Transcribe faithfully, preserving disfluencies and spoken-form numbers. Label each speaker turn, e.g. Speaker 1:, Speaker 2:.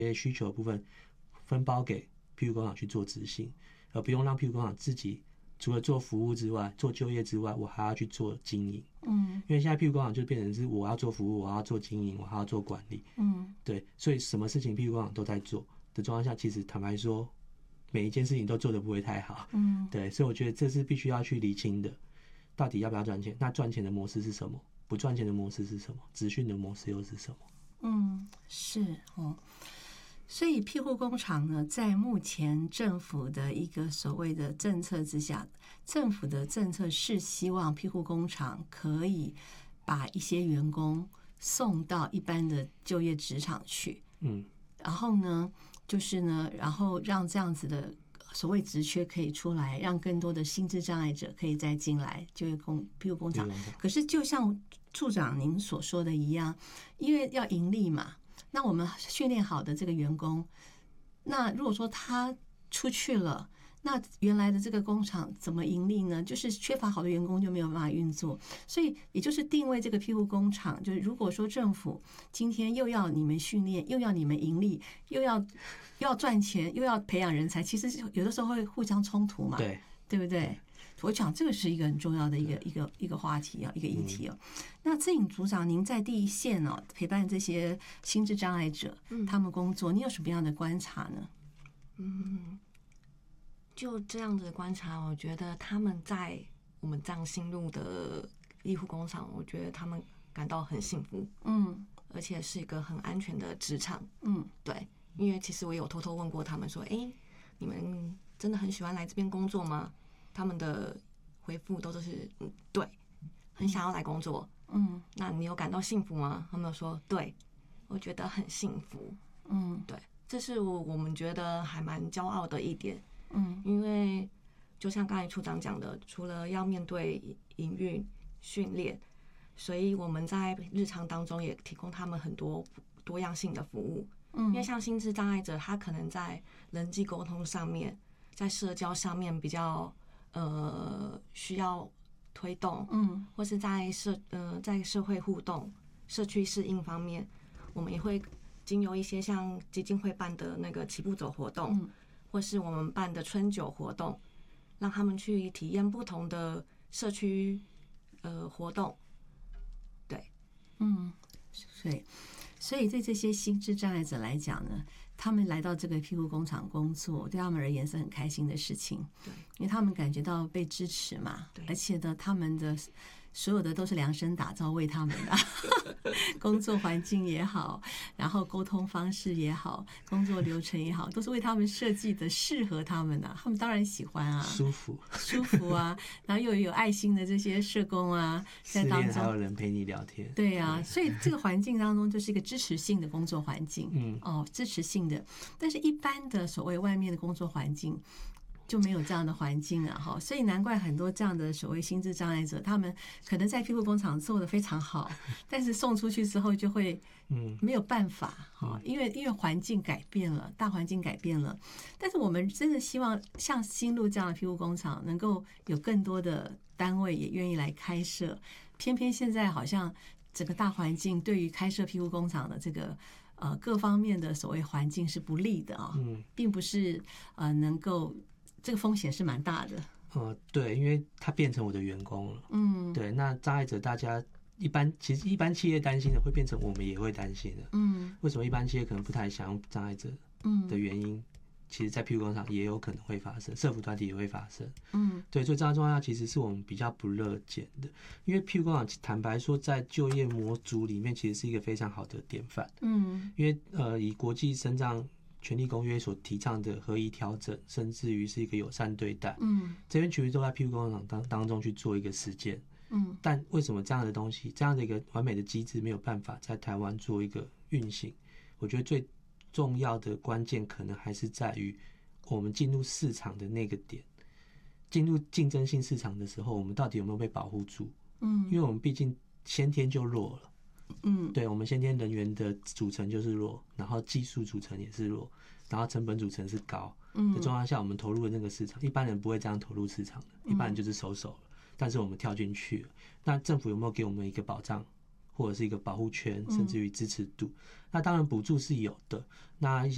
Speaker 1: 些需求的部分分包给庇护工厂去做执行，而不用让庇护工厂自己除了做服务之外，做就业之外，我还要去做经营。嗯，因为现在庇护工厂就变成是我要做服务，我要做经营，我还要做管理。嗯，对，所以什么事情庇护工厂都在做的状况下，其实坦白说，每一件事情都做得不会太好。嗯，对，所以我觉得这是必须要去厘清的，到底要不要赚钱？那赚钱的模式是什么？不赚钱的模式是什么？资讯的模式又是什么？
Speaker 2: 嗯，是哦。所以庇护工厂呢，在目前政府的一个所谓的政策之下，政府的政策是希望庇护工厂可以把一些员工送到一般的就业职场去，嗯，然后呢，就是呢，然后让这样子的所谓职缺可以出来，让更多的心智障碍者可以再进来就业工庇护工厂。可是就像处长您所说的一样，因为要盈利嘛。那我们训练好的这个员工，那如果说他出去了，那原来的这个工厂怎么盈利呢？就是缺乏好的员工就没有办法运作，所以也就是定位这个庇护工厂，就是如果说政府今天又要你们训练，又要你们盈利，又要又要赚钱，又要培养人才，其实有的时候会互相冲突嘛，
Speaker 1: 对，
Speaker 2: 对不对？我讲这个是一个很重要的一个一个一个话题啊，一个议题哦。那志颖组长，您在第一线哦，陪伴这些心智障碍者，他们工作，你有什么样的观察呢？
Speaker 3: 嗯，就这样子的观察，我觉得他们在我们这样新入的庇护工厂，我觉得他们感到很幸福，嗯，而且是一个很安全的职场，嗯，对，因为其实我有偷偷问过他们说，哎、欸，你们真的很喜欢来这边工作吗？他们的回复都是嗯，对，很想要来工作。嗯，那你有感到幸福吗？他们说对，我觉得很幸福。嗯，对，这是我我们觉得还蛮骄傲的一点。嗯，因为就像刚才处长讲的，除了要面对营运训练，所以我们在日常当中也提供他们很多多样性的服务。嗯，因为像心智障碍者，他可能在人际沟通上面，在社交上面比较。呃，需要推动，嗯，或是在社呃在社会互动、社区适应方面，我们也会经由一些像基金会办的那个齐步走活动，嗯，或是我们办的春酒活动，让他们去体验不同的社区呃活动。对，
Speaker 2: 嗯，所以所以对这些心智障碍者来讲呢，他们来到这个庇护工厂工作，对他们而言是很开心的事情。对，因为他们感觉到被支持嘛。对，而且呢，他们的所有的都是量身打造为他们的工作环境也好，然后沟通方式也好，工作流程也好，都是为他们设计的，适合他们啊。他们当然喜欢啊，
Speaker 1: 舒服
Speaker 2: 舒服啊，然后又有爱心的这些社工啊，在当中
Speaker 1: 还有人陪你聊天。
Speaker 2: 对啊，所以这个环境当中就是一个支持性的工作环境。嗯，哦，支持性的。但是一般的所谓外面的工作环境就没有这样的环境了哈，所以难怪很多这样的所谓心智障碍者，他们可能在庇护工厂做得非常好，但是送出去之后就会没有办法哈，因为因为环境改变了，大环境改变了。但是我们真的希望像新路这样的庇护工厂能够有更多的单位也愿意来开设，偏偏现在好像整个大环境对于开设庇护工厂的这个呃各方面的所谓环境是不利的啊，嗯，并不是呃能够。这个风险是蛮大的。
Speaker 1: 呃，对，因为他变成我的员工了。嗯，对，那障碍者大家一般其实一般企业担心的，会变成我们也会担心的。嗯，为什么一般企业可能不太想用障碍者的原因，嗯、其实在庇护工厂也有可能会发生，社福团体也会发生。嗯，对，所以这样状况下，其实是我们比较不乐见的，因为庇护工厂坦白说，在就业模组里面，其实是一个非常好的典范。嗯，因为呃，以国际身障权利公约所提倡的合宜调整，甚至于是一个友善对待，嗯，这边其实都在庇护工厂当当中去做一个实践，嗯，但为什么这样的东西，这样的一个完美的机制没有办法在台湾做一个运行？我觉得最重要的关键可能还是在于我们进入市场的那个点，进入竞争性市场的时候，我们到底有没有被保护住？嗯，因为我们毕竟先天就弱了。嗯，对，我们先天人员的组成就是弱，然后技术组成也是弱，然后成本组成是高的状况下，我们投入的那个市场，一般人不会这样投入市场的，一般人就是收手了。但是我们跳进去了，那政府有没有给我们一个保障，或者是一个保护圈，甚至于支持度？那当然补助是有的，那一些